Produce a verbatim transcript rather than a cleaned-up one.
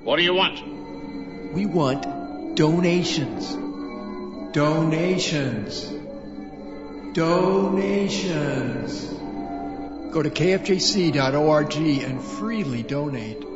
What do you want? We want donations. Donations. Donations. Go to K F J C dot org and freely donate.